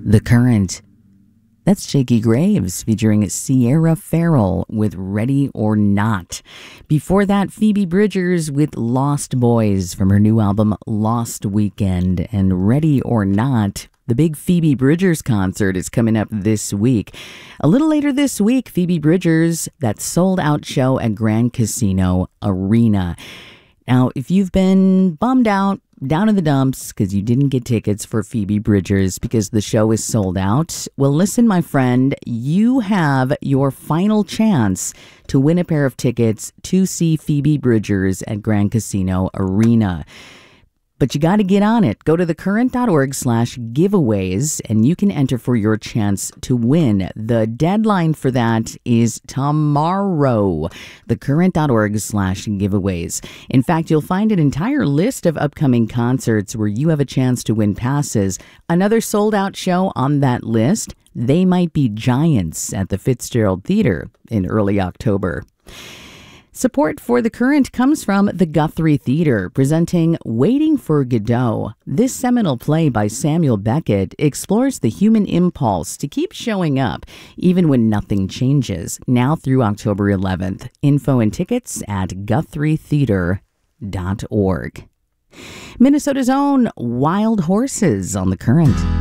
The Current. That's Shakey Graves featuring Sierra Farrell with Ready or Not. Before that, Phoebe Bridgers with Lost Boys from her new album Lost Weekend. And Ready or Not, the big Phoebe Bridgers concert is coming up this week. A little later this week, Phoebe Bridgers, that sold-out show at Grand Casino Arena. Now, if you've been bummed out, down in the dumps because you didn't get tickets for Phoebe Bridgers because the show is sold out, well, listen, my friend, you have your final chance to win a pair of tickets to see Phoebe Bridgers at Grand Casino Arena. But you got to get on it. Go to thecurrent.org/giveaways and you can enter for your chance to win. The deadline for that is tomorrow. Thecurrent.org/giveaways. In fact, you'll find an entire list of upcoming concerts where you have a chance to win passes. Another sold out show on that list, They Might Be Giants at the Fitzgerald Theater in early October. Support for The Current comes from the Guthrie Theater, presenting Waiting for Godot. This seminal play by Samuel Beckett explores the human impulse to keep showing up, even when nothing changes, now through October 11th. Info and tickets at guthrietheater.org. Minnesota's own Wild Horses on The Current.